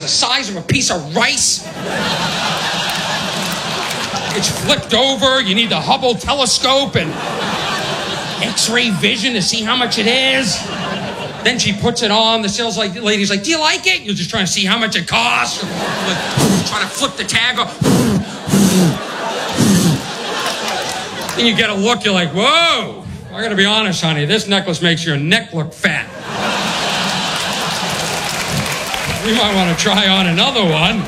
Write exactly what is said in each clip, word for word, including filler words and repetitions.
size of a piece of rice. It's flipped over. You need the Hubble telescope and X-ray vision to see how much it is. Then she puts it on. The sales lady's like, do you like it? You're just trying to see how much it costs. Like, trying to flip the tag off. Then you get a look. You're like, whoa. I gotta be honest, honey. This necklace makes your neck look fat. You might want to try on another one.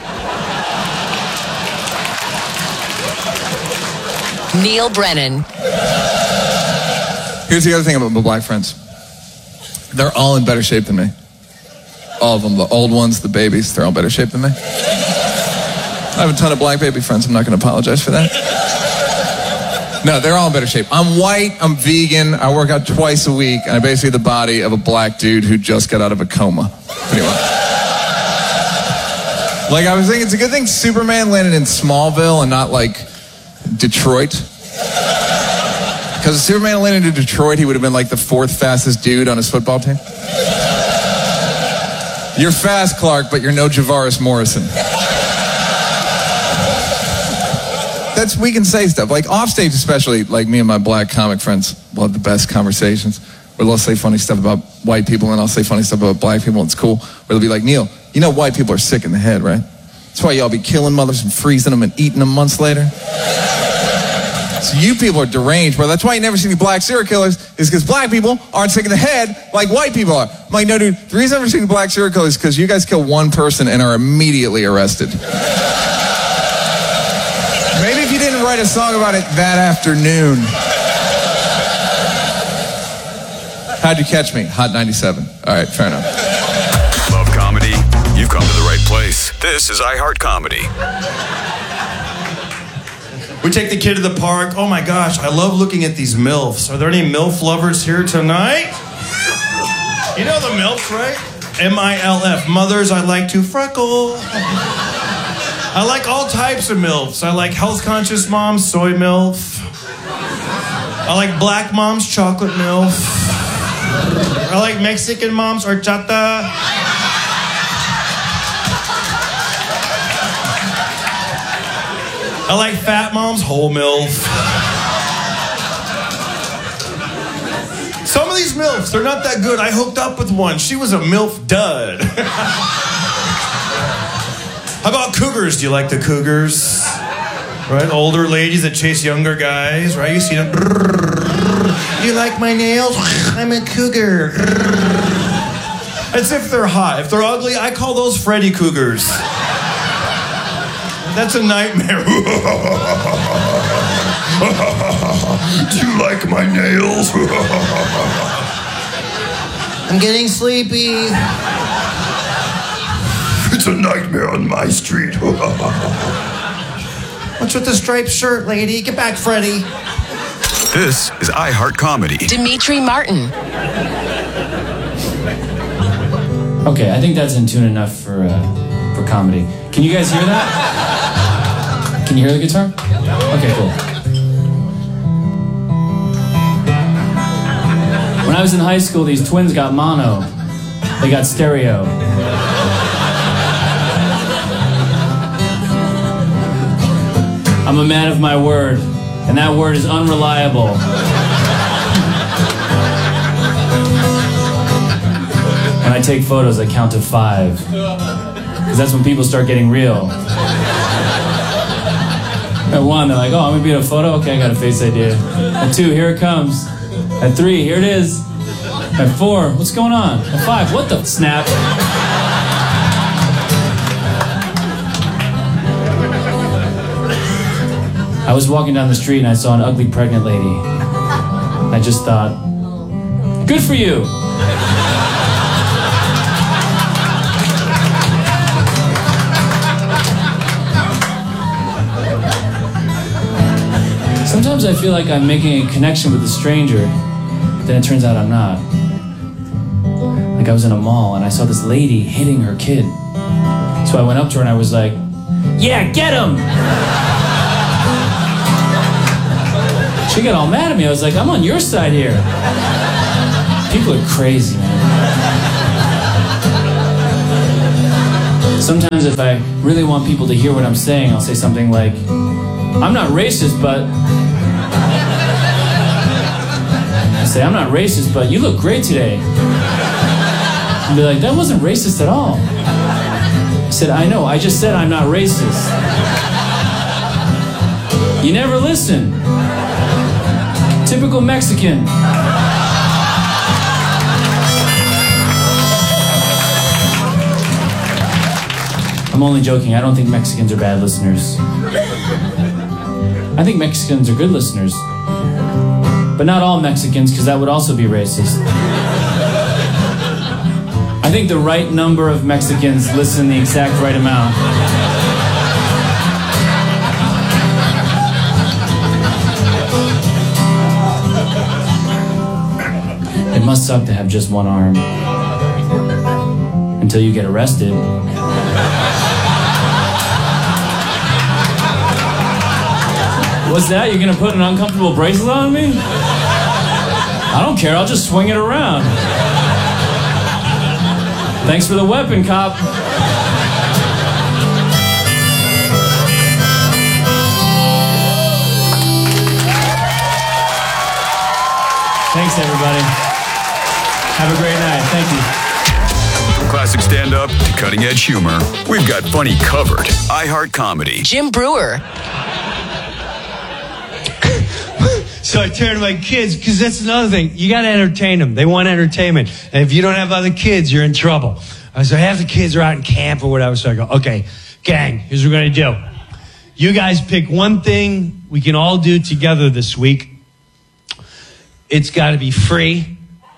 Neil Brennan. Here's the other thing about my black friends. They're all in better shape than me. All of them. The old ones, the babies, they're all in better shape than me. I have a ton of black baby friends. I'm not going to apologize for that. No, they're all in better shape. I'm white. I'm vegan. I work out twice a week. And I basically have the body of a black dude who just got out of a coma. Pretty much. Like, I was thinking, it's a good thing Superman landed in Smallville and not, like, Detroit. Because if Superman landed in Detroit, he would have been like the fourth fastest dude on his football team. You're fast, Clark, but you're no Javaris Morrison. That's, we can say stuff. Like, offstage especially, like me and my black comic friends will have the best conversations. Where they'll say funny stuff about white people, and I'll say funny stuff about black people, and it's cool. Where they'll be like, Neil, you know white people are sick in the head, right? That's why y'all be killing mothers and freezing them and eating them months later. So you people are deranged, bro. That's why you never see any black serial killers, is because black people aren't sick in the head like white people are. I'm like, no, dude, the reason I've never seen black serial killers is because you guys kill one person and are immediately arrested. Maybe if you didn't write a song about it that afternoon. How'd you catch me? Hot ninety-seven. All right, fair enough. Love comedy? You've come to the right place. This is iHeart Comedy. We take the kid to the park. Oh my gosh, I love looking at these MILFs. Are there any MILF lovers here tonight? You know the MILFs, right? M I L F. Mothers I like to freckle. I like all types of MILFs. I like health-conscious moms, soy MILF. I like black moms, chocolate MILF. I like Mexican moms, horchata. I like fat moms, whole MILF. Some of these MILFs, they're not that good. I hooked up with one. She was a MILF dud. How about cougars? Do you like the cougars? Right? Older ladies that chase younger guys, right? You see them. You like my nails? I'm a cougar. As if they're hot. If they're ugly, I call those Freddy Cougars. That's a nightmare. Do you like my nails? I'm getting sleepy. It's a nightmare on my street. What's with the striped shirt, lady? Get back, Freddy. This is iHeart Comedy. Dimitri Martin. Okay, I think that's in tune enough for uh, for comedy. Can you guys hear that? Can you hear the guitar? Okay, cool. When I was in high school, these twins got mono. They got stereo. I'm a man of my word, and that word is unreliable. When I take photos, I count to five. Because that's when people start getting real. At one, they're like, oh, I'm gonna be in a photo? Okay, I got a Face I D. At two, here it comes. At three, here it is. At four, what's going on? At five, what the snap? I was walking down the street and I saw an ugly pregnant lady. I just thought, good for you. Sometimes I feel like I'm making a connection with a stranger, but then it turns out I'm not. Like I was in a mall and I saw this lady hitting her kid. So I went up to her and I was like, yeah, get him! She got all mad at me. I was like, I'm on your side here. People are crazy, man. Sometimes if I really want people to hear what I'm saying, I'll say something like, I'm not racist, but... I say, I'm not racist, but you look great today. And be like, that wasn't racist at all. I said, I know, I just said I'm not racist. You never listen. Typical Mexican. I'm only joking. I don't think Mexicans are bad listeners. I think Mexicans are good listeners. But not all Mexicans, because that would also be racist. I think the right number of Mexicans listen the exact right amount. It must suck to have just one arm. Until you get arrested. What's that? You're gonna put an uncomfortable bracelet on me? I don't care, I'll just swing it around. Thanks for the weapon, cop. Thanks, everybody. Have a great night. Thank you. From classic stand-up to cutting-edge humor, we've got funny covered. iHeart Comedy. Jim Brewer. So I turn to my kids, because that's another thing. You got to entertain them. They want entertainment. And if you don't have other kids, you're in trouble. Uh, so half the kids are out in camp or whatever. So I go, okay, gang, here's what we're going to do. You guys pick one thing we can all do together this week. It's got to be free.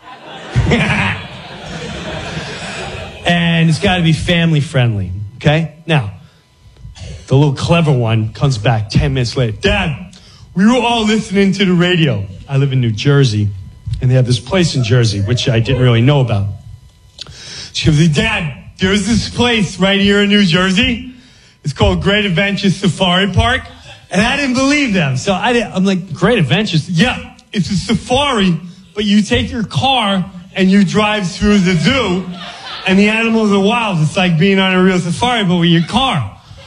And it's got to be family friendly. Okay? Now, the little clever one comes back ten minutes later. Dad, we were all listening to the radio. I live in New Jersey, and they have this place in Jersey, which I didn't really know about. She goes, Dad, there's this place right here in New Jersey. It's called Great Adventures Safari Park. And I didn't believe them. So I didn't, I'm like, Great Adventures? Yeah, it's a safari, but you take your car and you drive through the zoo, and the animals are wild. It's like being on a real safari, but with your car.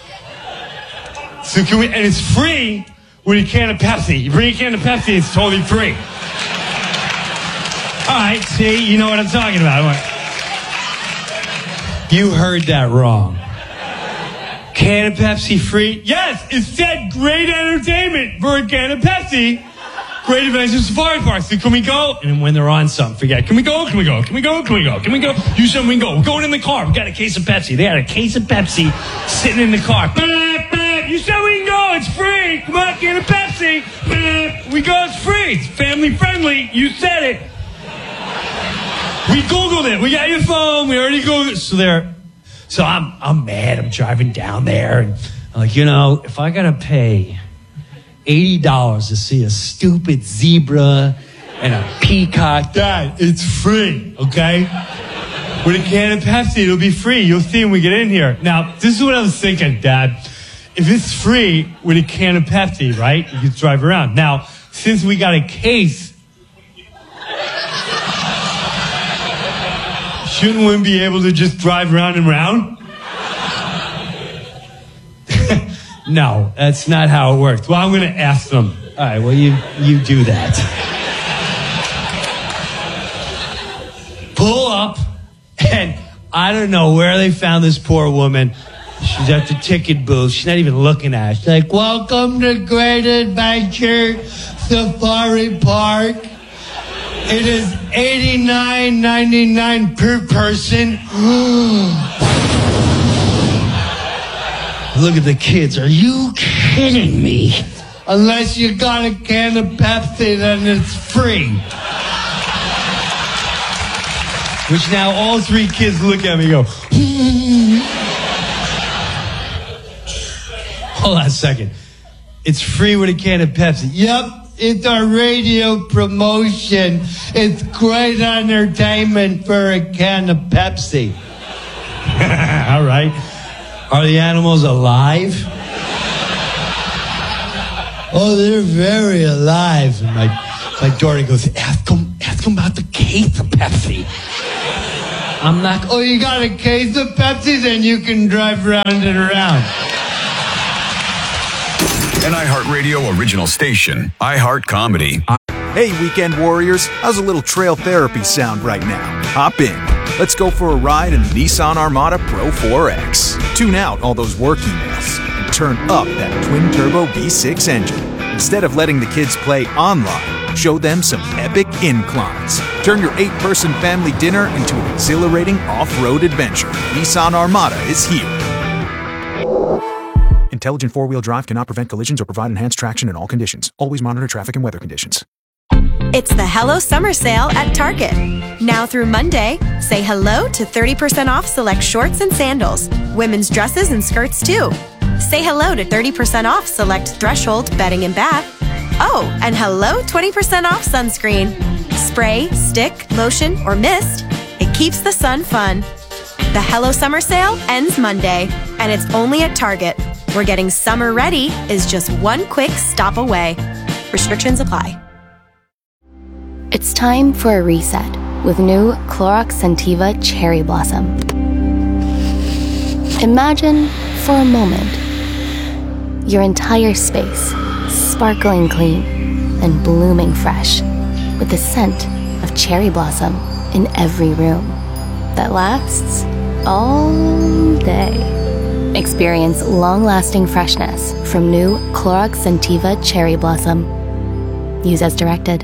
So can we, and it's free. With a can of Pepsi. You bring a can of Pepsi, it's totally free. All right, see, you know what I'm talking about. You heard that wrong. Can of Pepsi free? Yes, it said great entertainment for a can of Pepsi. Great Adventures Safari Park. So can we go? And when they're on something, forget, can we go? Can we go? Can we go? Can we go? Can we go? You said we can go. We're going in the car. We got a case of Pepsi. They had a case of Pepsi sitting in the car. You said we can go. It's free. Come on, get a Pepsi. We go. It's free. It's family friendly. You said it. We Googled it. We got your phone. We already Googled it. So there. So I'm I'm mad. I'm driving down there, and I'm like, you know, if I gotta pay eighty dollars to see a stupid zebra and a peacock, Dad, it's free. Okay. With a can of Pepsi, it'll be free. You'll see when we get in here. Now, this is what I was thinking, Dad. If it's free with a can of Pepsi, right, you can drive around. Now, since we got a case, shouldn't we be able to just drive around and around? No, that's not how it works. Well, I'm going to ask them. All right, well, you, you do that. Pull up, and I don't know where they found this poor woman. She's at the ticket booth. She's not even looking at it. She's like, welcome to Great Adventure Safari Park. It is eighty-nine ninety-nine per person. Look at the kids. Are you kidding me? Unless you got a can of Pepsi, then it's free. Which now all three kids look at me and go, hold on a second. It's free with a can of Pepsi. Yep, it's our radio promotion. It's great entertainment for a can of Pepsi. All right. Are the animals alive? Oh, they're very alive. And my, my daughter goes, ask them, ask them about the case of Pepsi. I'm like, oh, you got a case of Pepsi? Then you can drive round and around. An iHeartRadio original station, iHeart Comedy. Hey, weekend warriors, how's a little trail therapy sound right now? Hop in. Let's go for a ride in the Nissan Armada Pro four X. Tune out all those work emails and turn up that twin-turbo V six engine. Instead of letting the kids play online, show them some epic inclines. Turn your eight-person family dinner into an exhilarating off-road adventure. Nissan Armada is here. Intelligent four-wheel drive cannot prevent collisions or provide enhanced traction in all conditions. Always monitor traffic and weather conditions. It's the Hello Summer Sale at Target. Now through Monday, say hello to thirty percent off select shorts and sandals, women's dresses and skirts too. Say hello to thirty percent off select Threshold bedding and bath. Oh, and hello twenty percent off sunscreen. Spray, stick, lotion, or mist, it keeps the sun fun. The Hello Summer Sale ends Monday, and it's only at Target, where getting summer ready is just one quick stop away. Restrictions apply. It's time for a reset with new Clorox Scentiva Cherry Blossom. Imagine, for a moment, your entire space sparkling clean and blooming fresh with the scent of cherry blossom in every room that lasts all day. Experience long-lasting freshness from new Clorox Scentiva Cherry Blossom. Use as directed.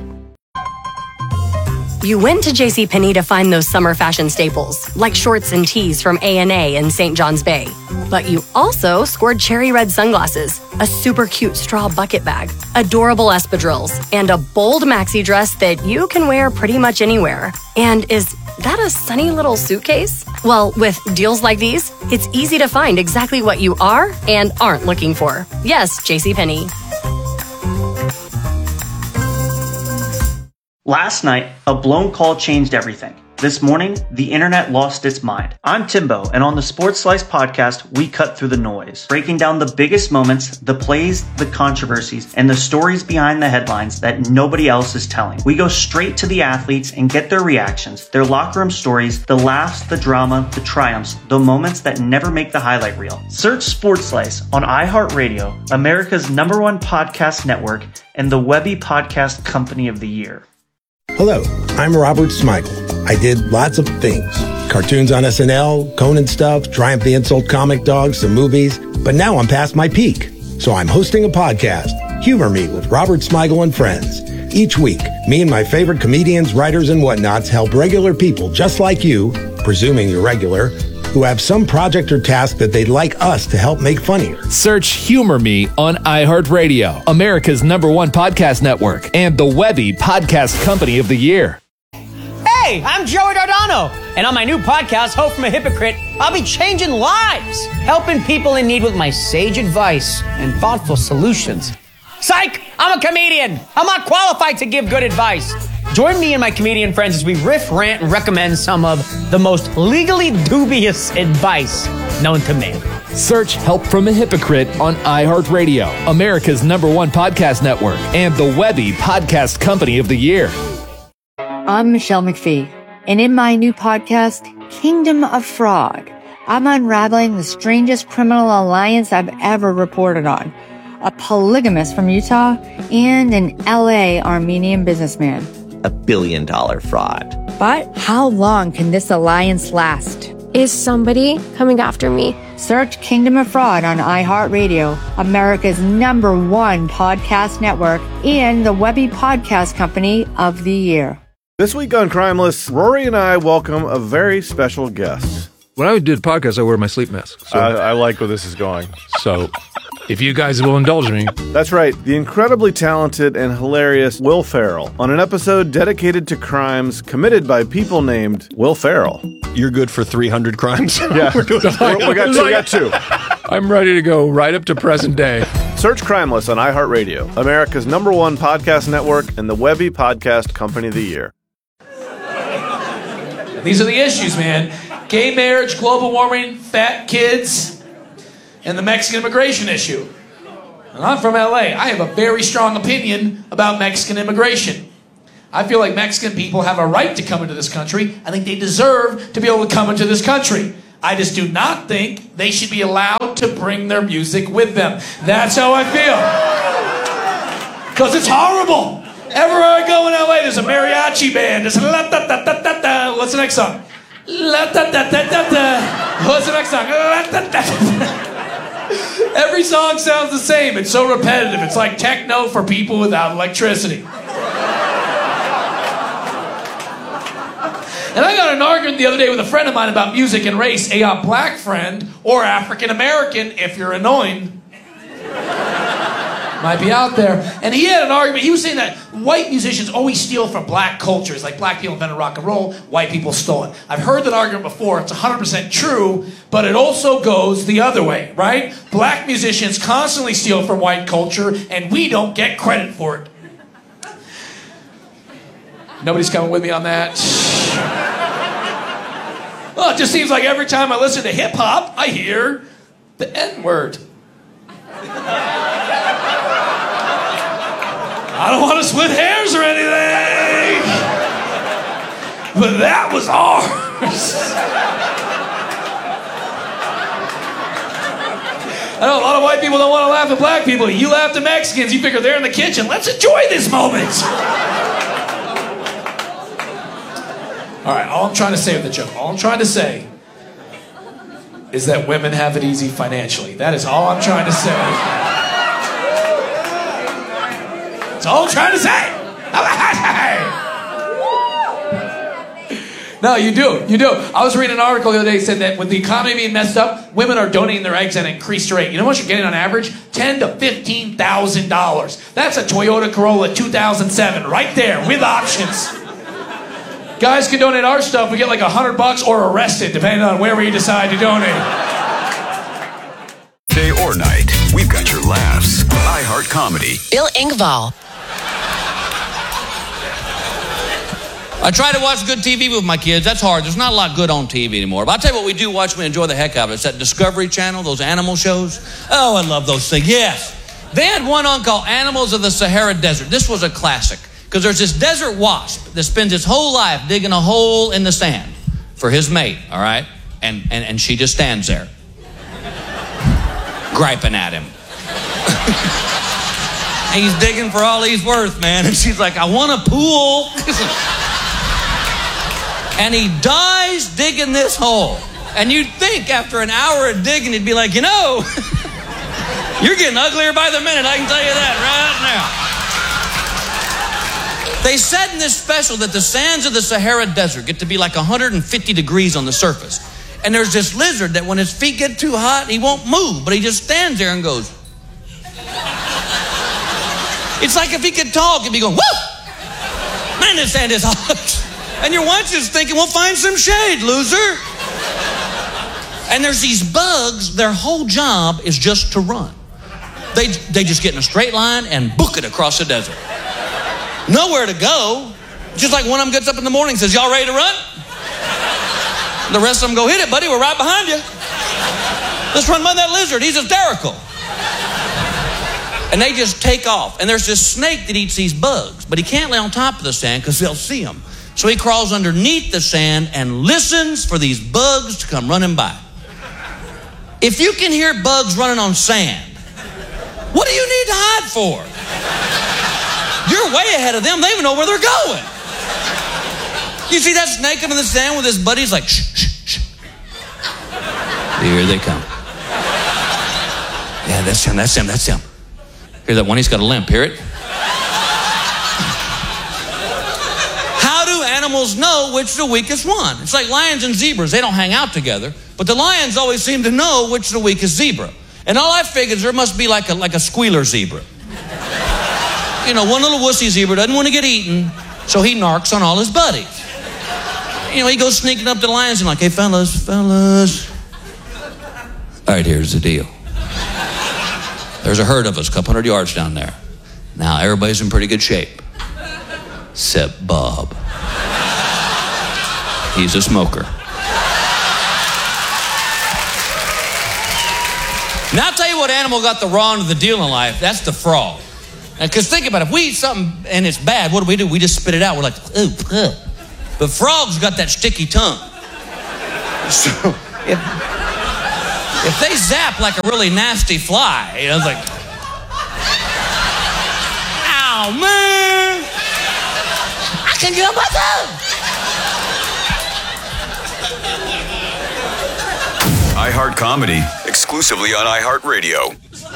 You went to JCPenney to find those summer fashion staples, like shorts and tees from A and A in Saint John's Bay. But you also scored cherry red sunglasses, a super cute straw bucket bag, adorable espadrilles, and a bold maxi dress that you can wear pretty much anywhere. And is that a sunny little suitcase? Well, with deals like these, it's easy to find exactly what you are and aren't looking for. Yes, JCPenney. Last night, a blown call changed everything. This morning, the internet lost its mind. I'm Timbo, and on the Sports Slice podcast, we cut through the noise, breaking down the biggest moments, the plays, the controversies, and the stories behind the headlines that nobody else is telling. We go straight to the athletes and get their reactions, their locker room stories, the laughs, the drama, the triumphs, the moments that never make the highlight reel. Search Sports Slice on iHeartRadio, America's number one podcast network, and the Webby Podcast Company of the Year. Hello, I'm Robert Smigel. I did lots of things. Cartoons on S N L, Conan stuff, Triumph the Insult comic dogs, some movies. But now I'm past my peak. So I'm hosting a podcast, Humor Me with Robert Smigel and Friends. Each week, me and my favorite comedians, writers, and whatnots help regular people just like you, presuming you're regular, who have some project or task that they'd like us to help make funnier. Search Humor Me on iHeartRadio, America's number one podcast network, and the Webby Podcast Company of the Year. Hey, I'm Joey Dardano, and on my new podcast, Hope from a Hypocrite, I'll be changing lives, helping people in need with my sage advice and thoughtful solutions. Psych! I'm a comedian. I'm not qualified to give good advice. Join me and my comedian friends as we riff, rant, and recommend some of the most legally dubious advice known to man. Search Help from a Hypocrite on iHeartRadio, America's number one podcast network, and the Webby Podcast Company of the Year. I'm Michelle McPhee, and in my new podcast, Kingdom of Fraud, I'm unraveling the strangest criminal alliance I've ever reported on. A polygamist from Utah and an L A Armenian businessman. A billion dollar fraud. But how long can this alliance last? Is somebody coming after me? Search Kingdom of Fraud on iHeartRadio, America's number one podcast network, and the Webby Podcast Company of the Year. This week on Crimeless, Rory and I welcome a very special guest. When I do the podcast, I wear my sleep mask. So. I, I like where this is going. So, if you guys will indulge me. That's right. The incredibly talented and hilarious Will Ferrell on an episode dedicated to crimes committed by people named Will Ferrell. You're good for three hundred crimes? Yeah. We're doing we, we, got two, we got two. I'm ready to go right up to present day. Search Crimeless on iHeartRadio, America's number one podcast network, and the Webby Podcast Company of the Year. These are the issues, man. Gay marriage, global warming, fat kids, and the Mexican immigration issue. And I'm from L A. I have a very strong opinion about Mexican immigration. I feel like Mexican people have a right to come into this country. I think they deserve to be able to come into this country. I just do not think they should be allowed to bring their music with them. That's how I feel. Because it's horrible. Everywhere I go in L A, there's a mariachi band. There's a la da da da da da. What's the next song? La da da da da da. What's the next song? La da da da. Every song sounds the same. It's so repetitive. It's like techno for people without electricity. And I got in an argument the other day with a friend of mine about music and race. A uh, black friend, or African American, if you're annoying, might be out there. And he had an argument. He was saying that white musicians always steal from black cultures. Like black people invented rock and roll, white people stole it. I've heard that argument before. It's one hundred percent true, but it also goes the other way, right? Black musicians constantly steal from white culture, and we don't get credit for it. Nobody's coming with me on that. Well, it just seems like every time I listen to hip-hop, I hear the N-word. I don't want to split hairs or anything, but that was ours. I know a lot of white people don't want to laugh at black people. You laugh at Mexicans, you figure they're in the kitchen. Let's enjoy this moment. All right, all I'm trying to say with the joke, all I'm trying to say is that women have it easy financially. That is all I'm trying to say. That's all I'm trying to say. No, you do. You do. I was reading an article the other day that said that with the economy being messed up, women are donating their eggs at an increased rate. You know what you're getting on average? ten thousand to fifteen thousand dollars. That's a Toyota Corolla two thousand seven right there with options. Guys can donate our stuff. We get like a hundred bucks or arrested, depending on where we decide to donate. Day or night, we've got your laughs. iHeart Comedy. Bill Engvall. I try to watch good T V with my kids. That's hard. There's not a lot good on T V anymore. But I'll tell you what we do watch. We enjoy the heck out of it. It's that Discovery Channel, those animal shows. Oh, I love those things. Yes. They had one on called Animals of the Sahara Desert. This was a classic. Because there's this desert wasp that spends his whole life digging a hole in the sand for his mate, all right? And, and, and she just stands there, griping at him. He's digging for all he's worth, man. And she's like, I want a pool. And he dies digging this hole. And you'd think after an hour of digging, he'd be like, you know, you're getting uglier by the minute, I can tell you that right now. They said in this special that the sands of the Sahara Desert get to be like one hundred fifty degrees on the surface. And there's this lizard that when his feet get too hot, he won't move, but he just stands there and goes. It's like if he could talk, he'd be going, woo! Man, this sand is hot. And your wife's just thinking, well, find some shade, loser. And there's these bugs, their whole job is just to run. They, they just get in a straight line and book it across the desert. Nowhere to go. Just like one of them gets up in the morning and says, y'all ready to run? The rest of them go, hit it, buddy, we're right behind you. Let's run by that lizard, he's hysterical. And they just take off. And there's this snake that eats these bugs, but he can't lay on top of the sand because they'll see him. So he crawls underneath the sand and listens for these bugs to come running by. If you can hear bugs running on sand, what do you need to hide for? You're way ahead of them. They even know where they're going. You see that snake under the sand with his buddies like, shh, shh, shh. Here they come. Yeah, that's him, that's him, that's him. Hear that one? He's got a limp. Hear it? How do animals know which is the weakest one? It's like lions and zebras. They don't hang out together. But the lions always seem to know which is the weakest zebra. And all I figured is there must be like a, like a squealer zebra. You know, one little wussy zebra doesn't want to get eaten, so he narcs on all his buddies. You know, he goes sneaking up to the lions and like, hey, fellas, fellas. All right, here's the deal. There's a herd of us, a couple hundred yards down there. Now, everybody's in pretty good shape. Except Bob. He's a smoker. Now, I'll tell you what animal got the raw end of the deal in life. That's the frog. Because think about it, if we eat something and it's bad, what do we do? We just spit it out. We're like, ooh, ugh. But frogs got that sticky tongue. So if, if they zap like a really nasty fly, you know, it's like, ow, man, I can get my tongue. iHeart Comedy, exclusively on iHeartRadio.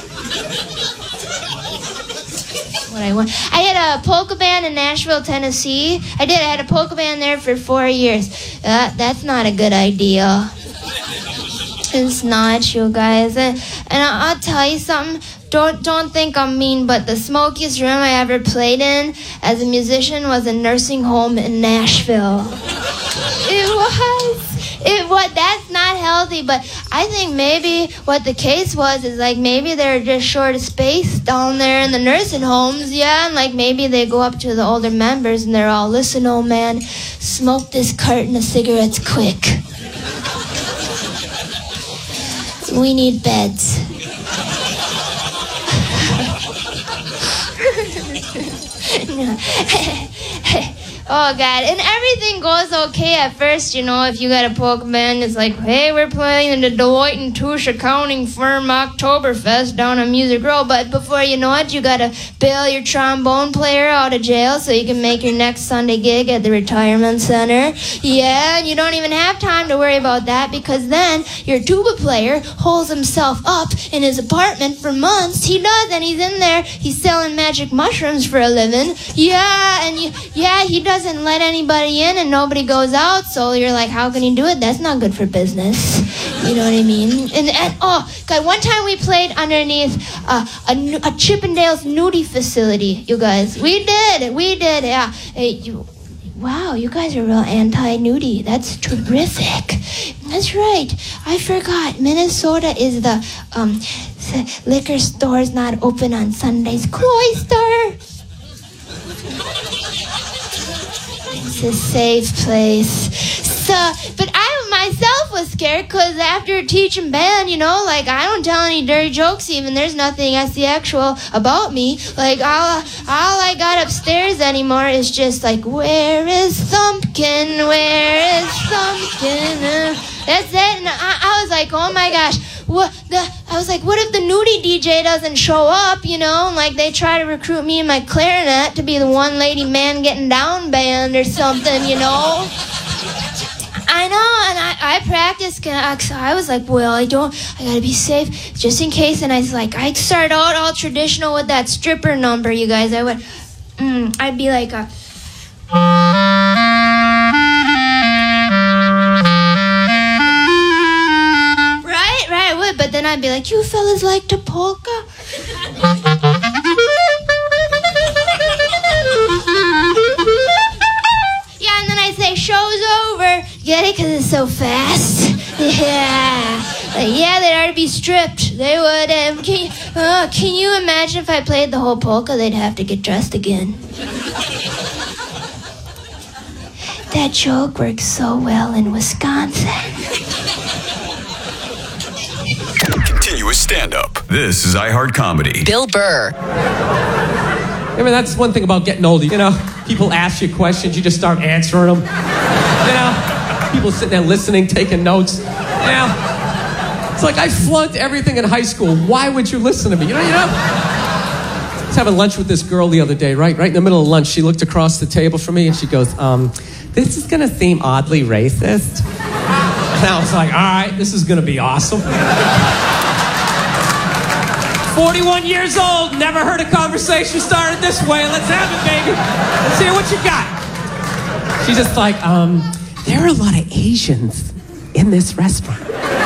What I want. I had a polka band in Nashville, Tennessee. I did. I had a polka band there for four years. Uh, that's not a good idea. It's not, you guys. And, and I'll, I'll tell you something. Don't don't think I'm mean, but the smokiest room I ever played in as a musician was a nursing home in Nashville. It was. It what that's not healthy, but I think maybe what the case was is like maybe they're just short of space down there in the nursing homes, yeah, and like maybe they go up to the older members and they're all, listen, old man, smoke this carton of cigarettes quick. We need beds. Oh, God. And everything goes okay at first, you know, if you got a polka band. It's like, hey, we're playing in the Deloitte and Touche accounting firm Oktoberfest down on Music Row. But before you know it, you got to bail your trombone player out of jail so you can make your next Sunday gig at the retirement center. Yeah, and you don't even have time to worry about that because then your tuba player holds himself up in his apartment for months. He does, and he's in there. He's selling magic mushrooms for a living. Yeah, and you, yeah, he does. Doesn't let anybody in and nobody goes out, so you're like, how can he do it? That's not good for business. You know what I mean? And, and oh, God, one time we played underneath uh, a, a Chippendales nudie facility, you guys. We did, we did, yeah. Hey, you, wow, you guys are real anti-nudie. That's terrific. That's right. I forgot. Minnesota is the um, liquor store's not open on Sundays. Cloister. It's a safe place. So, but I myself was scared because after teaching band, you know, like I don't tell any dirty jokes even. There's nothing sexual about me. Like all, all I got upstairs anymore is just like, where is Thumpkin? Where is Thumpkin? Uh, that's it. And I, I was like, oh my gosh. What the? I was like, what if the nudie D J doesn't show up, you know? Like, they try to recruit me and my clarinet to be the one lady man getting down band or something, you know? I know, and I, I practiced, so I was like, well, I don't, I gotta be safe, just in case, and I was like, I started out all traditional with that stripper number, you guys. I would, mm, I'd be like a... But then I'd be like, you fellas like to polka? Yeah, and then I'd say, show's over. Get it? Because it's so fast. Yeah. Like, yeah, they'd already be stripped. They would. Um, can, you, uh, can you imagine if I played the whole polka? They'd have to get dressed again. That joke works so well in Wisconsin. Continuous stand-up. This is iHeart Comedy. Bill Burr. I mean, that's one thing about getting older. You know, people ask you questions, you just start answering them. You know, people sitting there listening, taking notes. You know, it's like I flunked everything in high school. Why would you listen to me? You know, you know. I was having lunch with this girl the other day, right? Right in the middle of lunch, she looked across the table from me and she goes, um, this is going to seem oddly racist. And I was like, all right, this is going to be awesome. forty-one years old, never heard a conversation started this way. Let's have it, baby. Let's hear what you got. She's just like, um, there are a lot of Asians in this restaurant.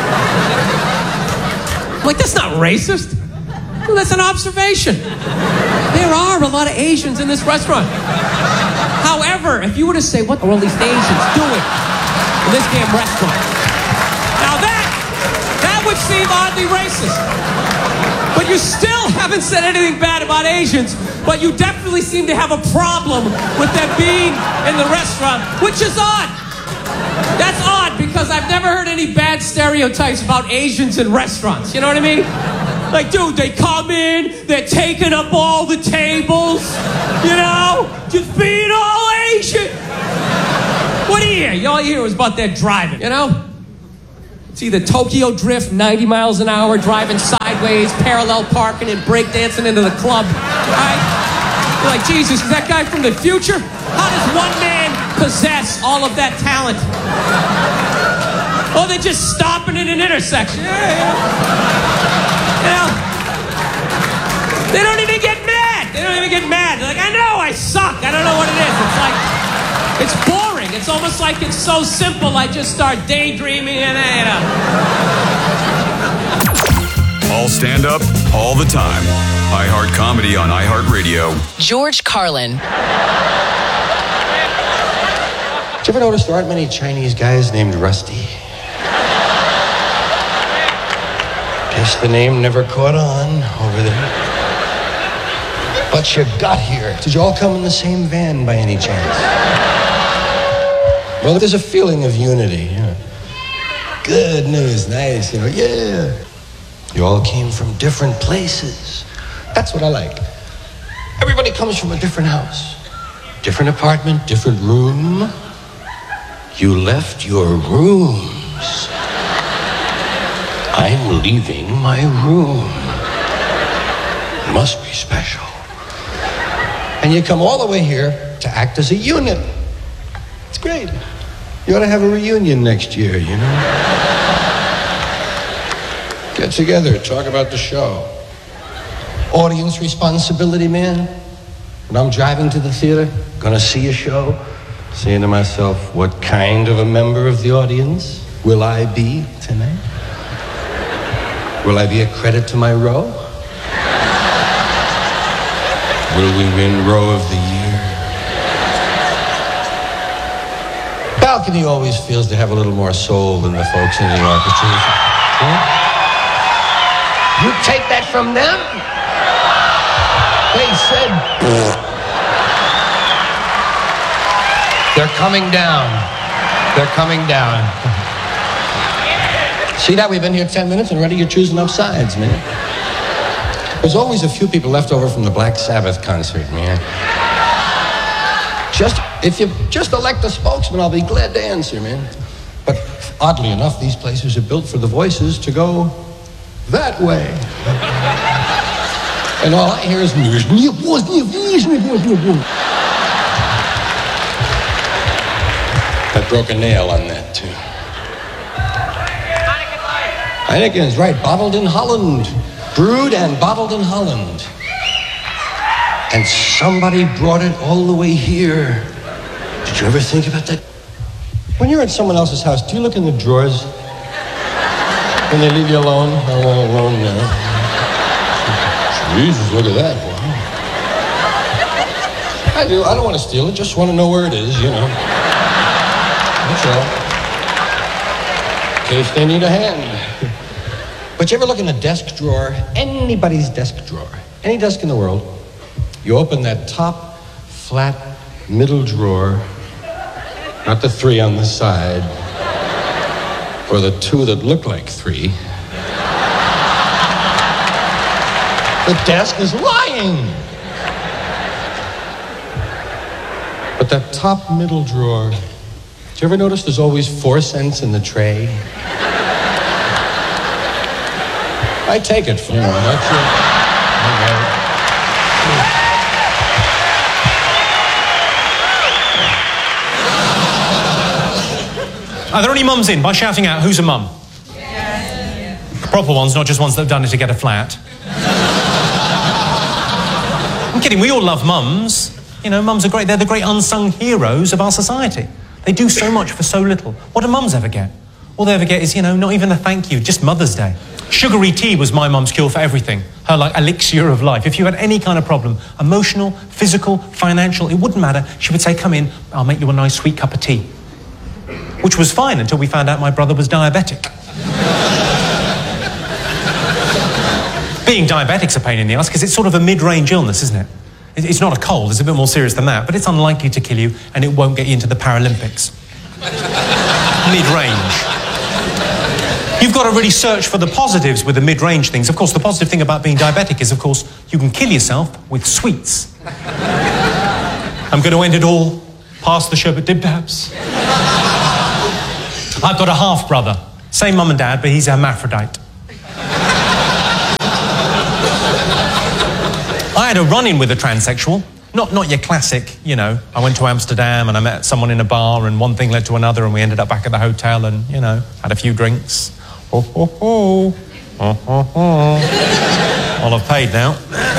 I'm like, that's not racist. Well, that's an observation. There are a lot of Asians in this restaurant. However, if you were to say, what are all these Asians doing in this damn restaurant? Now that, that would seem oddly racist. But you still haven't said anything bad about Asians, but you definitely seem to have a problem with them being in the restaurant, which is odd. That's odd because I've never heard any bad stereotypes about Asians in restaurants. You know what I mean? Like, dude, they come in, they're taking up all the tables, you know? Just being all Asian. What do you hear? All you hear was about their driving, you know? It's either Tokyo Drift, ninety miles an hour, driving sideways, parallel parking, and breakdancing into the club. Right? You're like, Jesus, is that guy from the future? How does one man possess all of that talent? Oh, they're just stopping at an intersection. Yeah, yeah. You know? They don't even get mad. They don't even get mad. They're like, I know, I suck. I don't know what it is. It's like, it's boring. It's almost like it's so simple. I just start daydreaming and, you know. All stand up, all the time. iHeart Comedy on iHeartRadio. George Carlin. Did you ever notice there aren't many Chinese guys named Rusty? Guess the name never caught on over there. But you got here. Did you all come in the same van by any chance? Well, there's a feeling of unity. You know. Good news, nice, you know, yeah. You all came from different places. That's what I like. Everybody comes from a different house. Different apartment, different room. You left your rooms. I'm leaving my room. Must be special. And you come all the way here to act as a unit. It's great. You ought to have a reunion next year, you know? Get together, talk about the show. Audience responsibility, man. When I'm driving to the theater, gonna see a show, saying to myself, what kind of a member of the audience will I be tonight? Will I be a credit to my row? Will we win row of the year? Balcony always feels to have a little more soul than the folks in the orchestra. Yeah? You take that from them? They said... They're coming down. They're coming down. See that? We've been here ten minutes and already you're choosing up sides, man. There's always a few people left over from the Black Sabbath concert, man. Just, if you just elect a spokesman, I'll be glad to answer, man. But oddly enough, these places are built for the voices to go that way. And all I hear is... I broke a nail on that, too. Heineken is right, bottled in Holland. Brewed and bottled in Holland. And somebody brought it all the way here. Did you ever think about that? When you're at someone else's house, do you look in the drawers? When they leave you alone? I'm all alone now. Jesus, look at that. Wow. I do. I don't want to steal it. Just want to know where it is, you know. That's all. In case they need a hand. But you ever look in a desk drawer, anybody's desk drawer, any desk in the world, you open that top, flat, middle drawer, not the three on the side, or the two that look like three. The desk is lying. But that top middle drawer, do you ever notice there's always four cents in the tray? I take it from you. Know, that's it. Are there any mums in? By shouting out, who's a mum? Yeah. Proper ones, not just ones that have done it to get a flat. I'm kidding, we all love mums. You know, mums are great. They're the great unsung heroes of our society. They do so much for so little. What do mums ever get? All they ever get is, you know, not even a thank you, just Mother's Day. Sugary tea was my mum's cure for everything. Her, like, elixir of life. If you had any kind of problem, emotional, physical, financial, it wouldn't matter. She would say, come in, I'll make you a nice sweet cup of tea. Which was fine until we found out my brother was diabetic. Being diabetic's a pain in the ass because it's sort of a mid-range illness, isn't it? It's not a cold, it's a bit more serious than that, but it's unlikely to kill you and it won't get you into the Paralympics. Mid-range. You've got to really search for the positives with the mid-range things. Of course, the positive thing about being diabetic is, of course, you can kill yourself with sweets. I'm going to end it all past the sherbet dibdabs. I've got a half-brother. Same mum and dad, but he's a hermaphrodite. I had a run-in with a transsexual. Not not your classic, you know, I went to Amsterdam and I met someone in a bar and one thing led to another and we ended up back at the hotel and, you know, had a few drinks. Oh, oh, oh. Oh, oh, oh. Well, I've paid now.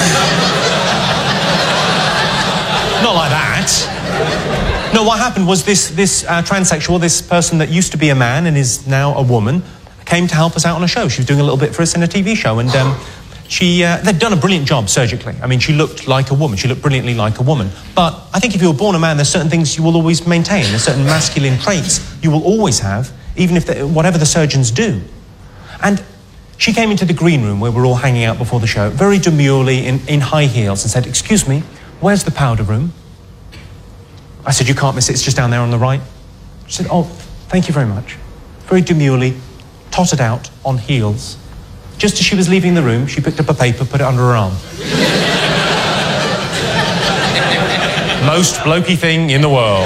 Not like that. No, what happened was this, this uh, transsexual, this person that used to be a man and is now a woman, came to help us out on a show. She was doing a little bit for us in a T V show and um, she, uh, they'd done a brilliant job surgically. I mean, she looked like a woman. She looked brilliantly like a woman. But I think if you were born a man, there's certain things you will always maintain. There's certain masculine traits you will always have, even if the, whatever the surgeons do. And she came into the green room where we're all hanging out before the show, very demurely in, in high heels and said, "Excuse me, where's the powder room?" I said, "You can't miss it, it's just down there on the right." She said, "Oh, thank you very much." Very demurely, tottered out on heels. Just as she was leaving the room, she picked up a paper, put it under her arm. Most blokey thing in the world.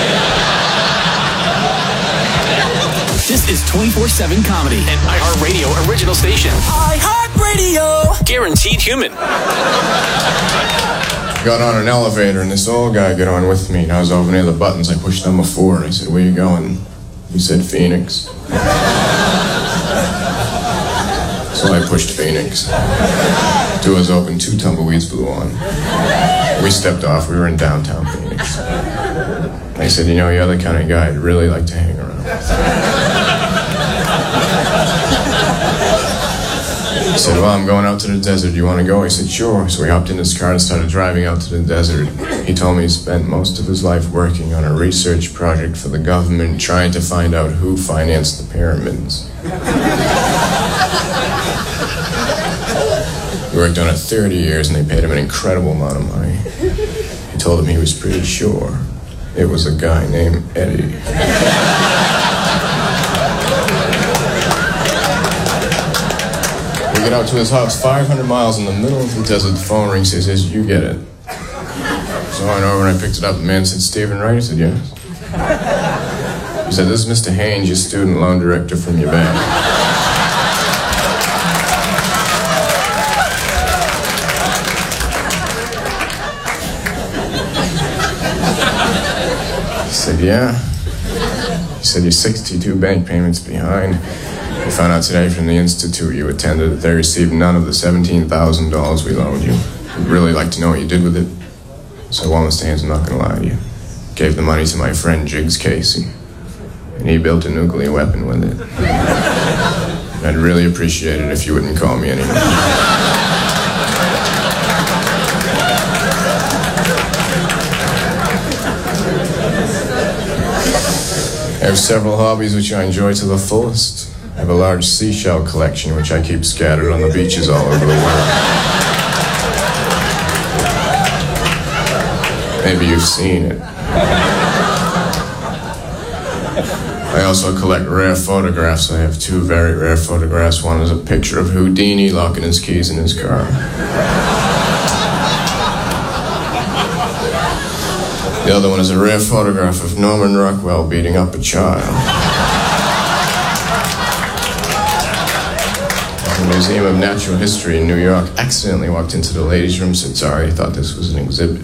This is twenty-four seven Comedy, an iHeartRadio original station. iHeartRadio! Guaranteed human. Got on an elevator and this old guy got on with me and I was over near the buttons. I pushed number four and I said, "Where you going?" He said, "Phoenix." So I pushed Phoenix. Doors open, two tumbleweeds blew on. We stepped off, we were in downtown Phoenix. I said, "You know, you're the kind of guy I'd really like to hang around." He said, "Well, I'm going out to the desert. Do you want to go?" I said, "Sure." So we hopped in his car and started driving out to the desert. He told me he spent most of his life working on a research project for the government, trying to find out who financed the pyramids. He worked on it thirty years and they paid him an incredible amount of money. He told him he was pretty sure it was a guy named Eddie. We get out to his house, five hundred miles in the middle of the desert. The phone rings, he says, "You get it." So I went over and I picked it up. The man said, "Stephen Wright?" I said, "Yes." He said, "This is Mister Haynes, your student loan director from your bank." He said, "Yeah." He said, "You're sixty-two bank payments behind. We found out today from the institute you attended that they received none of the seventeen thousand dollars we loaned you. We'd really like to know what you did with it." So, well, Mister Haynes, I'm not going to lie to you. Gave the money to my friend Jiggs Casey. And he built a nuclear weapon with it. I'd really appreciate it if you wouldn't call me anymore. I have several hobbies which I enjoy to the fullest. I have a large seashell collection which I keep scattered on the beaches all over the world. Maybe you've seen it. I also collect rare photographs. I have two very rare photographs. One is a picture of Houdini locking his keys in his car. The other one is a rare photograph of Norman Rockwell beating up a child. The Museum of Natural History in New York accidentally walked into the ladies' room, said, "Sorry, I thought this was an exhibit."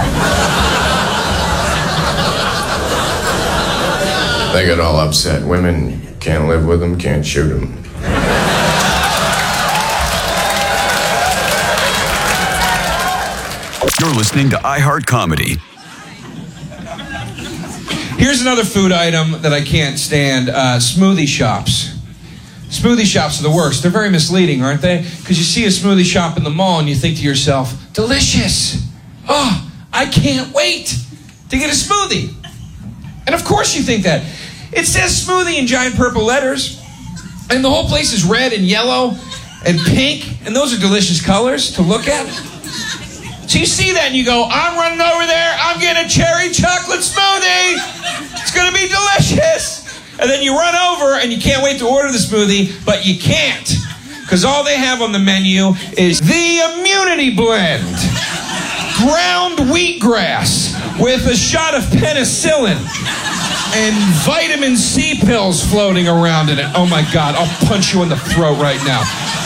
They got all upset. Women, can't live with them, can't shoot them. You're listening to iHeart Comedy. Here's another food item that I can't stand, uh, smoothie shops. Smoothie shops are the worst. They're very misleading, aren't they? Because you see a smoothie shop in the mall and you think to yourself, delicious. Oh, I can't wait to get a smoothie. And of course you think that. It says smoothie in giant purple letters. And the whole place is red and yellow and pink. And those are delicious colors to look at. So you see that and you go, I'm running over there. I'm getting a cherry chocolate smoothie. It's going to be delicious. And then you run over and you can't wait to order the smoothie, but you can't. Because all they have on the menu is the Immunity Blend. Ground wheatgrass with a shot of penicillin and vitamin C pills floating around in it. Oh my God, I'll punch you in the throat right now.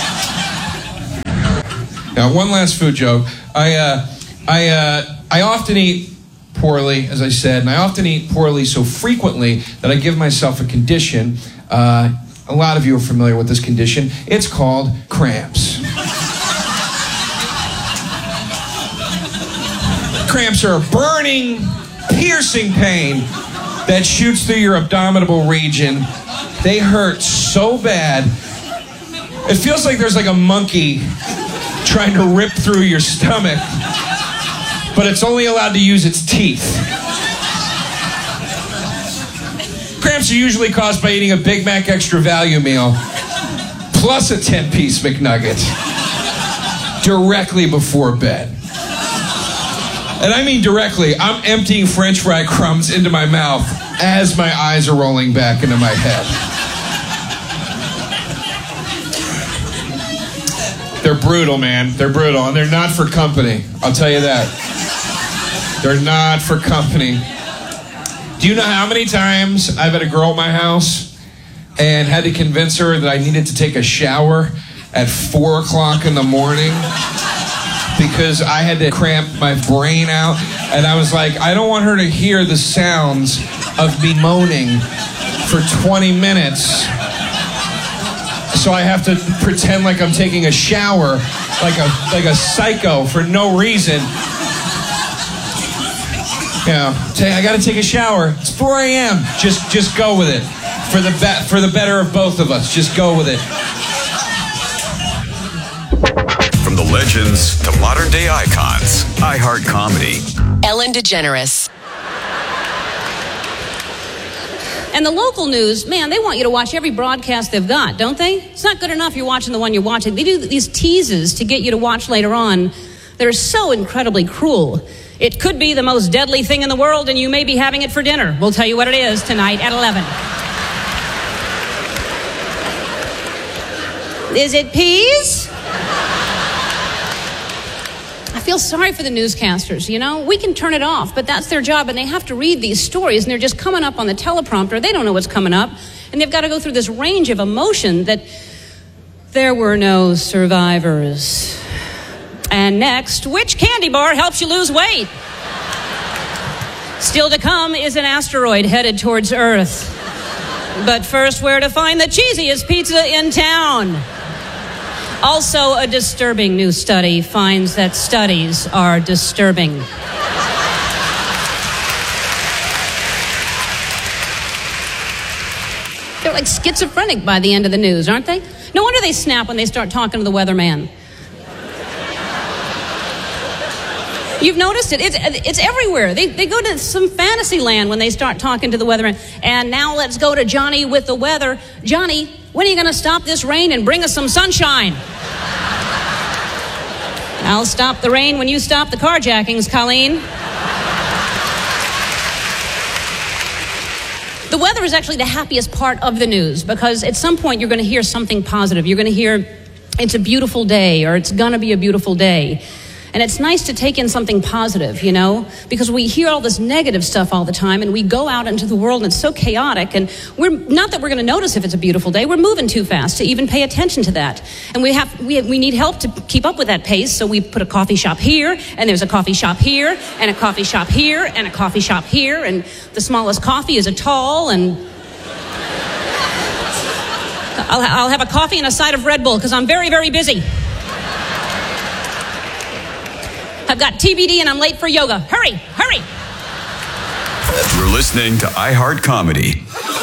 Now, one last food joke. I, uh, I, uh, I often eat poorly, as I said, and I often eat poorly so frequently that I give myself a condition. Uh, a lot of you are familiar with this condition. It's called cramps. Cramps are a burning, piercing pain that shoots through your abdominal region. They hurt so bad. It feels like there's like a monkey trying to rip through your stomach, but it's only allowed to use its teeth. Cramps are usually caused by eating a Big Mac extra value meal plus a ten-piece McNugget directly before bed. And I mean directly. I'm emptying French fry crumbs into my mouth as my eyes are rolling back into my head. They're brutal, man. They're brutal, and they're not for company. I'll tell you that. They're not for company. Do you know how many times I've had a girl at my house and had to convince her that I needed to take a shower at four o'clock in the morning because I had to cramp my brain out, and I was like, I don't want her to hear the sounds of me moaning for twenty minutes. So I have to pretend like I'm taking a shower, like a like a psycho for no reason. You know, say I got to take a shower. It's four a.m. Just just go with it for the be- for the better of both of us. Just go with it. From the legends to modern day icons, iHeart Comedy. Ellen DeGeneres. And the local news, man, they want you to watch every broadcast they've got, don't they? It's not good enough you're watching the one you're watching. They do these teases to get you to watch later on that are so incredibly cruel. It could be the most deadly thing in the world, and you may be having it for dinner. We'll tell you what it is tonight at eleven. Is it peas? I feel sorry for the newscasters, you know? We can turn it off, but that's their job, and they have to read these stories, and they're just coming up on the teleprompter. They don't know what's coming up, and they've got to go through this range of emotion that there were no survivors. And next, which candy bar helps you lose weight? Still to come is an asteroid headed towards Earth. But first, where to find the cheesiest pizza in town? Also, a disturbing new study finds that studies are disturbing. They're like schizophrenic by the end of the news, aren't they? No wonder they snap when they start talking to the weatherman. You've noticed it. It's, it's everywhere. They, they go to some fantasy land when they start talking to the weatherman. And now let's go to Johnny with the weather. Johnny, when are you going to stop this rain and bring us some sunshine? I'll stop the rain when you stop the carjackings, Colleen. The weather is actually the happiest part of the news because at some point you're going to hear something positive. You're going to hear it's a beautiful day or it's going to be a beautiful day. And it's nice to take in something positive, you know, because we hear all this negative stuff all the time and we go out into the world and it's so chaotic. And we're not that we're going to notice if it's a beautiful day. We're moving too fast to even pay attention to that. And we have we, we need help to keep up with that pace. So we put a coffee shop here and there's a coffee shop here and a coffee shop here and a coffee shop here. And the smallest coffee is a tall and I'll, I'll have a coffee and a side of Red Bull because I'm very, very busy. I've got T B D and I'm late for yoga. Hurry, hurry. You're listening to iHeart Comedy.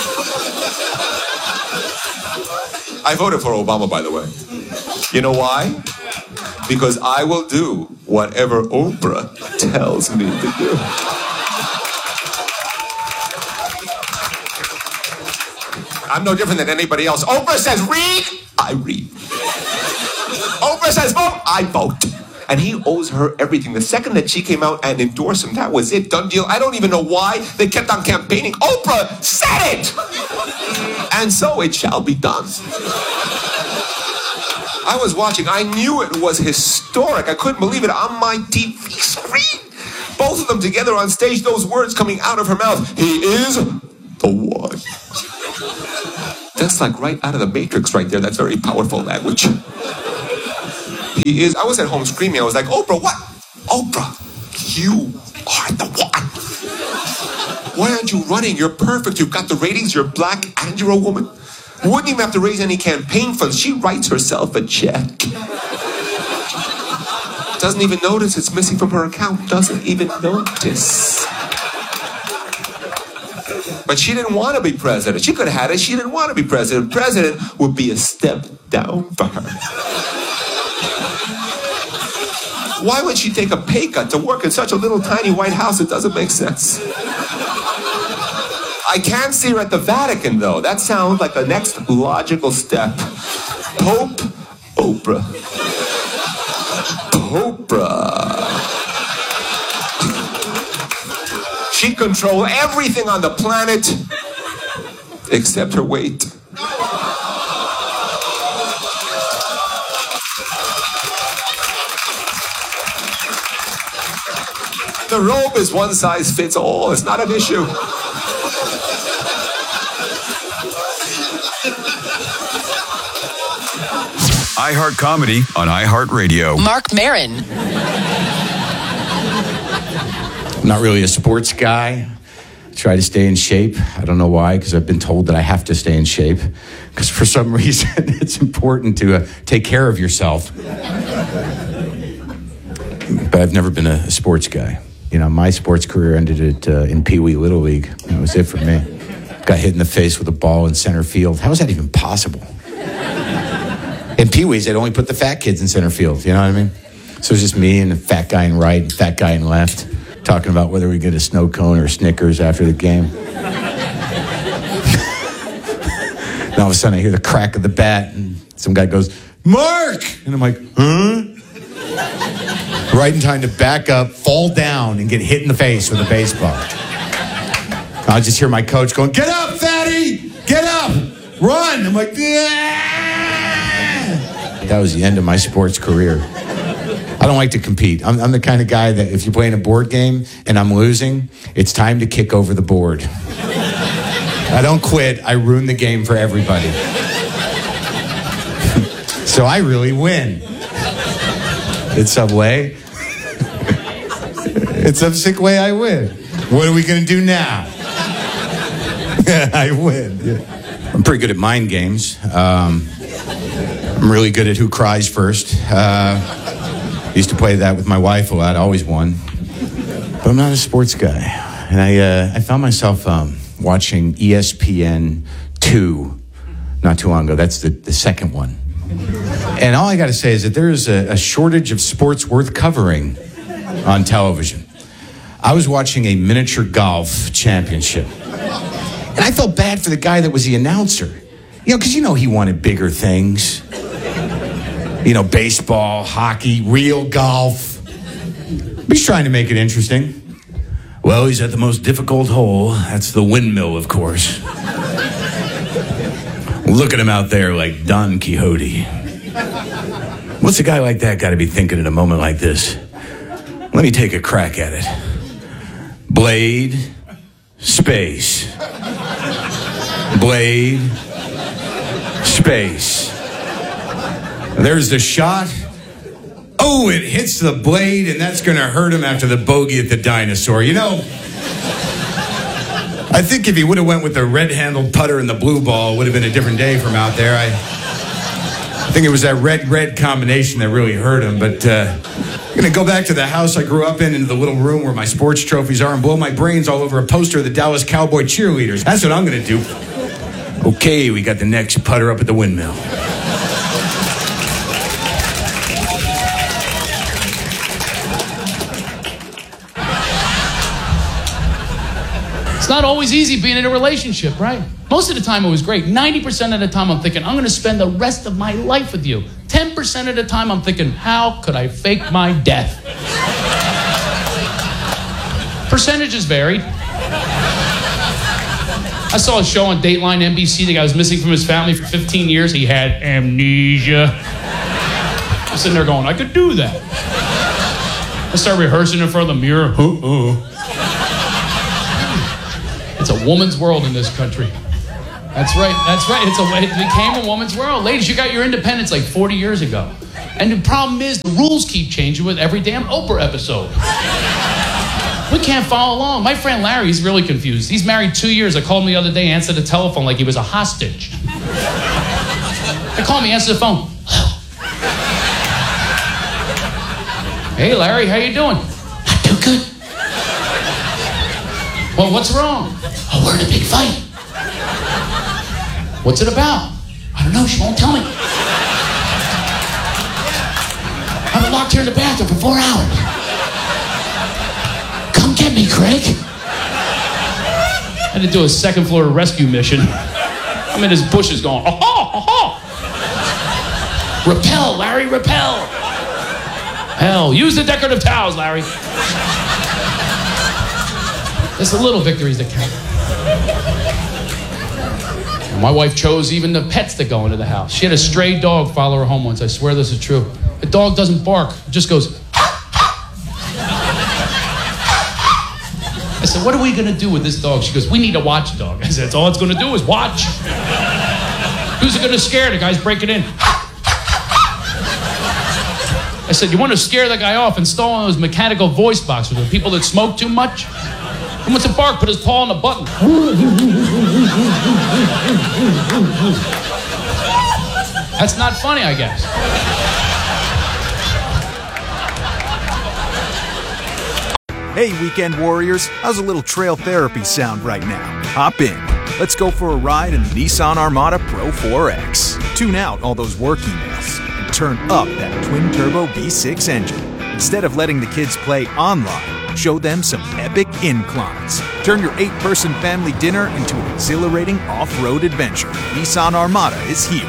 I voted for Obama, by the way. You know why? Because I will do whatever Oprah tells me to do. I'm no different than anybody else. Oprah says read, I read. Oprah says vote, I vote. And he owes her everything. The second that she came out and endorsed him, that was it. Done deal. I don't even know why they kept on campaigning. Oprah said it! and so it shall be done. I was watching. I knew it was historic. I couldn't believe it on my T V screen. Both of them together on stage, those words coming out of her mouth. He is the one. That's like right out of the Matrix right there. That's very powerful language. He is. I was at home screaming. I was like, Oprah, what? Oprah, you are the one. Why aren't you running? You're perfect. You've got the ratings. You're black and you're a woman. Wouldn't even have to raise any campaign funds. She writes herself a check. Doesn't even notice it's missing from her account. Doesn't even notice. But she didn't want to be president. She could have had it. She didn't want to be president. President would be a step down for her. Why would she take a pay cut to work in such a little tiny White House? It doesn't make sense. I can't see her at the Vatican, though. That sounds like the next logical step. Pope Oprah. Oprah. She controls everything on the planet except her weight. The robe is one size fits all. It's not an issue. iHeart Comedy on iHeartRadio. Mark Maron. I'm not really a sports guy. I try to stay in shape. I don't know why, because I've been told that I have to stay in shape. Because for some reason, it's important to uh, take care of yourself. But I've never been a, a sports guy. You know, my sports career ended at, uh, in Pee Wee Little League. That was it for me. Got hit in the face with a ball in center field. How is that even possible? In Pee Wee's, they'd only put the fat kids in center field. You know what I mean? So it was just me and the fat guy in right and fat guy in left, talking about whether we get a snow cone or Snickers after the game. And all of a sudden, I hear the crack of the bat, and some guy goes, "Mark!" And I'm like, "Huh?" Right in time to back up, fall down, and get hit in the face with a baseball. I just hear my coach going, "Get up, fatty! Get up! Run!" I'm like, "Yeah!" That was the end of my sports career. I don't like to compete. I'm, I'm the kind of guy that if you're playing a board game and I'm losing, it's time to kick over the board. I don't quit. I ruin the game for everybody. So I really win. It's some way. It's some sick way I win. What are we going to do now? I win. Yeah. I'm pretty good at mind games. Um, I'm really good at who cries first. Uh, used to play that with my wife a lot. I always won. But I'm not a sports guy. And I, uh, I found myself um, watching E S P N two not too long ago. That's the, the second one. And all I got to say is that there is a, a shortage of sports worth covering on television. I was watching a miniature golf championship. And I felt bad for the guy that was the announcer. You know, because you know he wanted bigger things. You know, baseball, hockey, real golf. But he's trying to make it interesting. Well, he's at the most difficult hole. That's the windmill, of course. Look at him out there like Don Quixote. What's a guy like that got to be thinking in a moment like this? Let me take a crack at it. Blade, space. Blade, space. There's the shot. Oh, it hits the blade, and that's going to hurt him after the bogey at the dinosaur. You know, I think if he would have went with the red-handled putter and the blue ball, it would have been a different day from out there. I, I think it was that red-red combination that really hurt him. But uh, I'm going to go back to the house I grew up in, into the little room where my sports trophies are, and blow my brains all over a poster of the Dallas Cowboy cheerleaders. That's what I'm going to do. Okay, we got the next putter up at the windmill. It's not always easy being in a relationship, right? Most of the time it was great. ninety percent of the time I'm thinking, I'm going to spend the rest of my life with you. ten percent of the time I'm thinking, how could I fake my death? Percentages varied. I saw a show on Dateline N B C. The guy was missing from his family for fifteen years. He had amnesia. I'm sitting there going, I could do that. I start rehearsing in front of the mirror. Uh-uh. It's a woman's world in this country. That's right, that's right. It's a, it became a woman's world. Ladies, you got your independence like forty years ago. And the problem is the rules keep changing with every damn Oprah episode. We can't follow along. My friend Larry's really confused. He's married two years. I called him the other day, answered the telephone like he was a hostage. I called him, he answered the phone. Hey, Larry, how you doing? I'm doing good. Well, what's wrong? Oh, we're in a big fight. What's it about? I don't know, she won't tell me. I've been locked here in the bathroom for four hours. Come get me, Craig. I had to do a second floor rescue mission. I'm in his bushes going, oh, oh, oh. Repel, Larry, repel. Hell, use the decorative towels, Larry. It's the little victories that count. My wife chose even the pets that go into the house. She had a stray dog follow her home once. I swear this is true. The dog doesn't bark. It just goes. I said, what are we going to do with this dog? She goes, we need a watchdog. I said, that's all it's going to do is watch. Who's it going to scare? The guy's breaking in. I said, you want to scare the guy off? Install one of those mechanical voice boxes with people that smoke too much. He wants to bark, put his paw on the button. That's not funny, I guess. Hey, weekend warriors, how's a little trail therapy sound right now? Hop in. Let's go for a ride in the Nissan Armada Pro four X. Tune out all those work emails and turn up that twin-turbo V six engine. Instead of letting the kids play online, show them some epic inclines. Turn your eight-person family dinner into an exhilarating off-road adventure. Nissan Armada is here.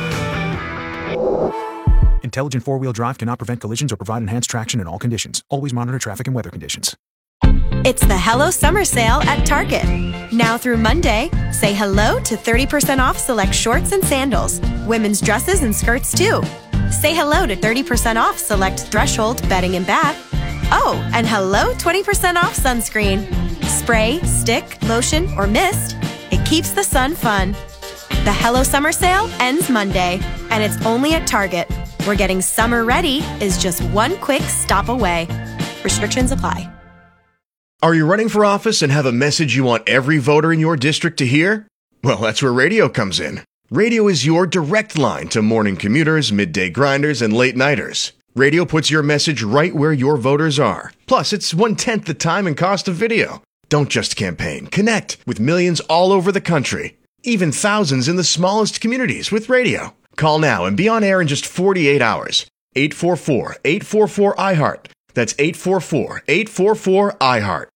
Intelligent four-wheel drive cannot prevent collisions or provide enhanced traction in all conditions. Always monitor traffic and weather conditions. It's the Hello Summer Sale at Target. Now through Monday, say hello to thirty percent off select shorts and sandals, women's dresses and skirts too. Say hello to thirty percent off select Threshold bedding and bath. Oh, and hello twenty percent off sunscreen. Spray, stick, lotion, or mist, it keeps the sun fun. The Hello Summer Sale ends Monday, and it's only at Target, where getting summer ready is just one quick stop away. Restrictions apply. Are you running for office and have a message you want every voter in your district to hear? Well, that's where radio comes in. Radio is your direct line to morning commuters, midday grinders, and late nighters. Radio puts your message right where your voters are. Plus, it's one-tenth the time and cost of video. Don't just campaign. Connect with millions all over the country. Even thousands in the smallest communities with radio. Call now and be on air in just forty-eight hours. eight four four, eight four four, I heart. That's eight four four, eight four four, I heart.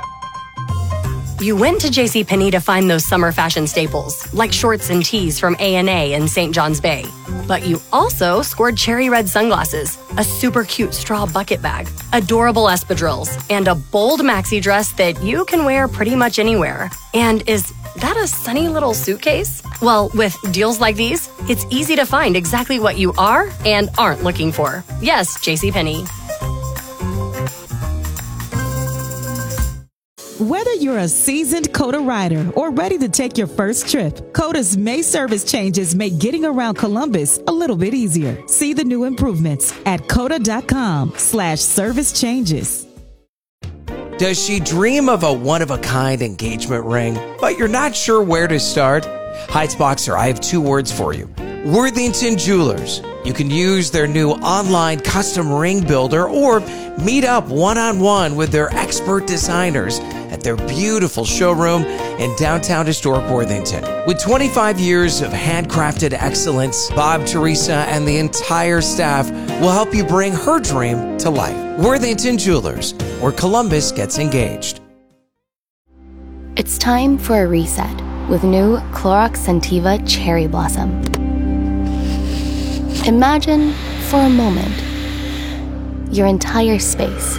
You went to JCPenney to find those summer fashion staples, like shorts and tees from A and A in Saint John's Bay. But you also scored cherry red sunglasses, a super cute straw bucket bag, adorable espadrilles, and a bold maxi dress that you can wear pretty much anywhere. And is that a sunny little suitcase? Well, with deals like these, it's easy to find exactly what you are and aren't looking for. Yes, JCPenney. Whether you're a seasoned COTA rider or ready to take your first trip, COTA's May service changes make getting around Columbus a little bit easier. See the new improvements at COTA.com slash service changes. Does she dream of a one-of-a-kind engagement ring, but you're not sure where to start? Heights-Boxer, I have two words for you. Worthington Jewelers. You can use their new online custom ring builder or meet up one-on-one with their expert designers at their beautiful showroom in downtown historic Worthington. With twenty-five years of handcrafted excellence, Bob, Teresa, and the entire staff will help you bring her dream to life. Worthington Jewelers, where Columbus gets engaged. It's time for a reset with new Clorox Scentiva Cherry Blossom. Imagine, for a moment, your entire space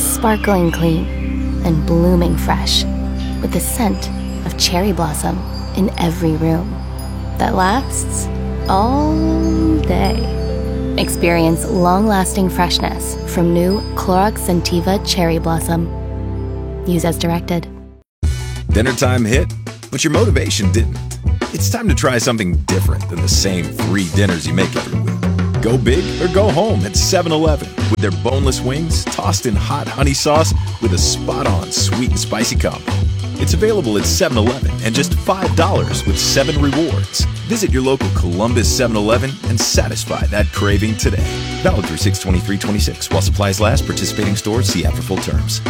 sparkling clean and blooming fresh with the scent of cherry blossom in every room that lasts all day. Experience long-lasting freshness from new Clorox Scentiva Cherry Blossom. Use as directed. Dinner time hit, but your motivation didn't. It's time to try something different than the same three dinners you make every week. Go big or go home at seven eleven with their boneless wings tossed in hot honey sauce with a spot-on sweet and spicy combo. It's available at seven eleven and just five dollars with seven rewards. Visit your local Columbus seven eleven and satisfy that craving today. Valid through six twenty-three twenty-six. While supplies last, participating stores see app for full terms.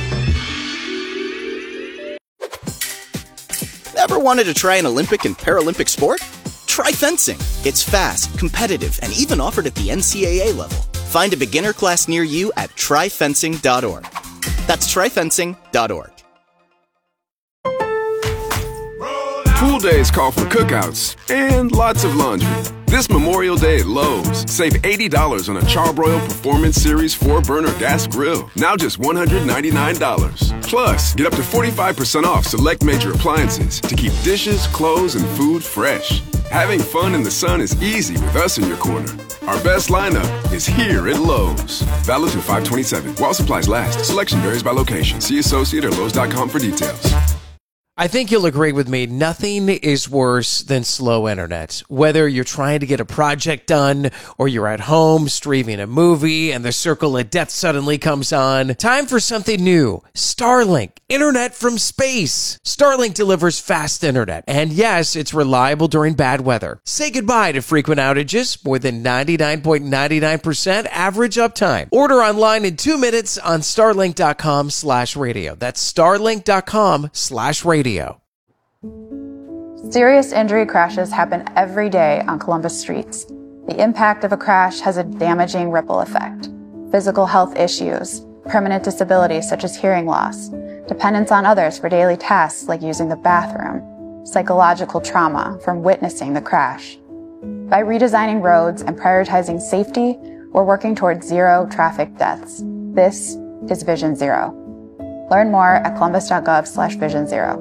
Ever wanted to try an Olympic and Paralympic sport? Try fencing. It's fast, competitive, and even offered at the N C double A level. Find a beginner class near you at try fencing dot org. That's try fencing dot org. Pool days call for cookouts and lots of laundry. This Memorial Day at Lowe's, save eighty dollars on a Charbroil Performance Series four burner gas grill. Now just one hundred ninety-nine dollars. Plus, get up to forty-five percent off select major appliances to keep dishes, clothes, and food fresh. Having fun in the sun is easy with us in your corner. Our best lineup is here at Lowe's. Valid through five twenty-seven. While supplies last. Selection varies by location. See associate or Lowe's dot com for details. I think you'll agree with me, nothing is worse than slow internet. Whether you're trying to get a project done or you're at home streaming a movie and the circle of death suddenly comes on, time for something new. Starlink, internet from space. Starlink delivers fast internet, and yes, it's reliable during bad weather. Say goodbye to frequent outages, more than ninety-nine point nine nine percent average uptime. Order online in two minutes on starlink dot com slash radio. That's starlink dot com slash radio. Serious injury crashes happen every day on Columbus streets. The impact of a crash has a damaging ripple effect. Physical health issues, permanent disabilities such as hearing loss, dependence on others for daily tasks like using the bathroom, psychological trauma from witnessing the crash. By redesigning roads and prioritizing safety, we're working towards zero traffic deaths. This is Vision Zero. Learn more at columbus dot gov slash vision zero.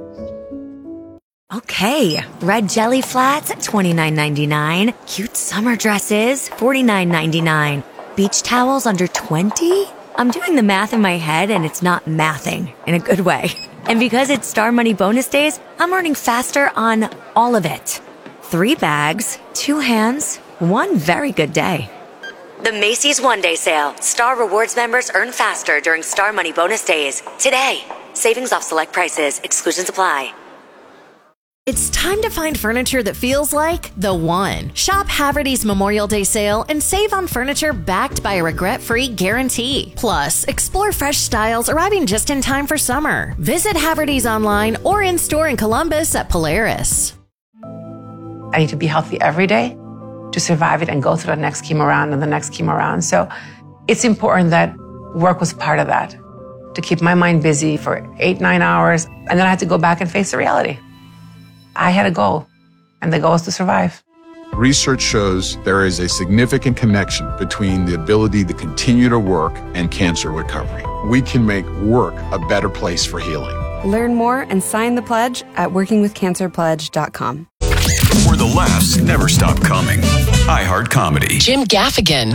Okay, red jelly flats, twenty-nine ninety-nine. Cute summer dresses, forty-nine ninety-nine. Beach towels under twenty? I'm doing the math in my head and it's not mathing in a good way. And because it's Star Money bonus days, I'm earning faster on all of it. Three bags, two hands, one very good day. The Macy's One Day Sale. Star Rewards members earn faster during Star Money bonus days. Today. Savings off select prices. Exclusions apply. It's time to find furniture that feels like the one. Shop Haverty's Memorial Day sale and save on furniture backed by a regret-free guarantee. Plus, explore fresh styles arriving just in time for summer. Visit Haverty's online or in-store in Columbus at Polaris. I need to be healthy every day to survive it and go through the next chemo round and the next chemo round. So it's important that work was part of that, to keep my mind busy for eight, nine hours. And then I had to go back and face the reality. I had a goal, and the goal is to survive. Research shows there is a significant connection between the ability to continue to work and cancer recovery. We can make work a better place for healing. Learn more and sign the pledge at working with cancer pledge dot com. Where the laughs never stop coming. iHeart Comedy. Jim Gaffigan.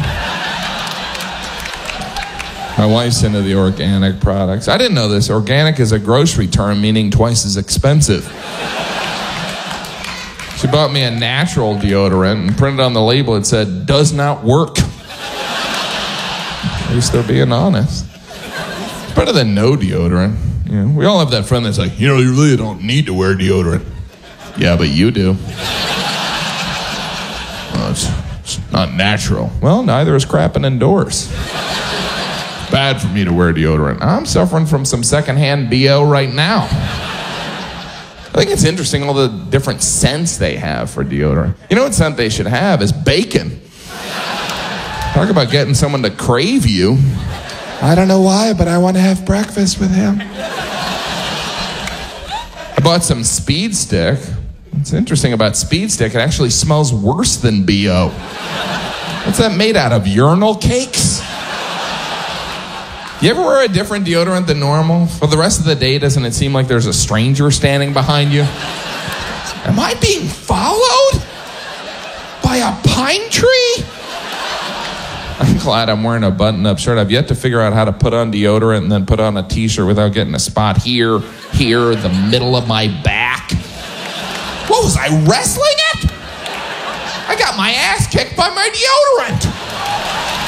My wife's into the organic products. I didn't know this. Organic is a grocery term meaning twice as expensive. She bought me a natural deodorant and printed on the label it said, does not work. At least they're being honest. It's better than no deodorant. You know, we all have that friend that's like, you know, you really don't need to wear deodorant. Yeah, but you do. Well, it's, it's not natural. Well, neither is crapping indoors. Bad for me to wear deodorant. I'm suffering from some secondhand B O right now. I think it's interesting all the different scents they have for deodorant. You know what scent they should have is bacon. Talk about getting someone to crave you. I don't know why, but I want to have breakfast with him. I bought some Speed Stick. What's interesting about Speed Stick, it actually smells worse than B O. What's that made out of, urinal cakes? You ever wear a different deodorant than normal? For the rest of the day, doesn't it seem like there's a stranger standing behind you? Am I being followed by a pine tree? I'm glad I'm wearing a button-up shirt. I've yet to figure out how to put on deodorant and then put on a t-shirt without getting a spot here, here, the middle of my back. What was I, wrestling it? I got my ass kicked by my deodorant.